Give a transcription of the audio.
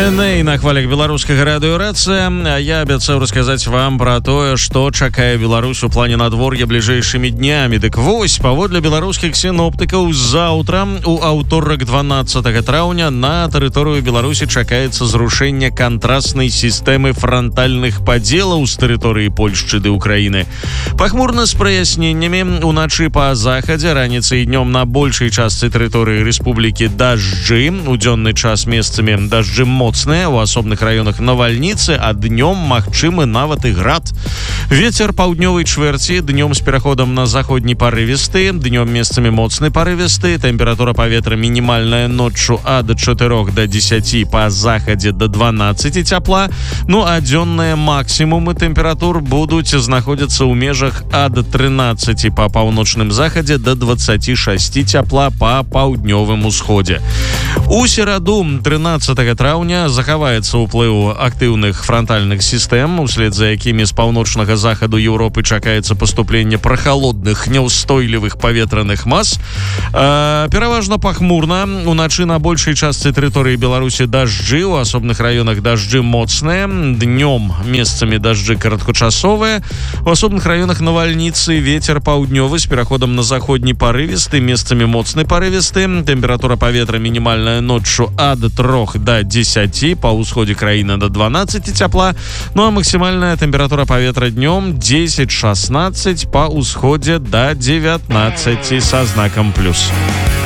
Эней на хвалях беларускага радыёрацыя. Я абяцаў расказаць вам пра тое, што чакае Беларусь у плане надвор'я бліжэйшымі днямі. Дык вось, паводле беларускіх сіноптыкаў, заўтра у аўторак 12 траўня на тэрыторыю Беларусі чакаецца зрушэнне кантраснай сістэмы франтальных падзелаў з тэрыторыі Польшчы ды Украіны. Пахмурна з праясненнямі, уначы па захадзе, раніцай і днём на большай частцы тэрыторыі рэспублікі дажджы, у дзённы час месцамі дажджы моцныя, у асобных раёнах навальніцы, а днём магчымы нават і град. Вецер паўднёвай чвэрці, днём з пераходам на заходні парывісты, днём месцамі моцны парывісты, тэмпература паветра мінімальная ноччу ад 4 до 10, па захадзе до 12 цяпла, ну а дзённыя максімумы тэмператур будуць знаходзіцца ў межах ад 13 па паўночным захадзе до 26 цяпла па паўднёвым усходзе. У сераду 13 траўня захаваецца ўплыў актыўных франтальных сістэм, услед за якімі з паўночнага захаду Еўропы чакаецца паступленне прахалодных, няўстойлівых паветраных мас. Пераважна пахмурна, уначы на большай частцы тэрыторыі Беларусі дажджы, у асобных раёнах дажджы моцныя, днём месцамі дажджы кароткачасовыя, у асобных раёнах навальніцы, вецер паўднёвы з пераходам на заходні парывісты, месцамі моцны парывісты, тэмпература паветра мінімальная ноччу ад 3 до 10, па ўсходзе краіны до 12 цяпла, ну а максімальная тэмпература паветра днём 10-16, па ўсходзе до 19 са знакам плюс.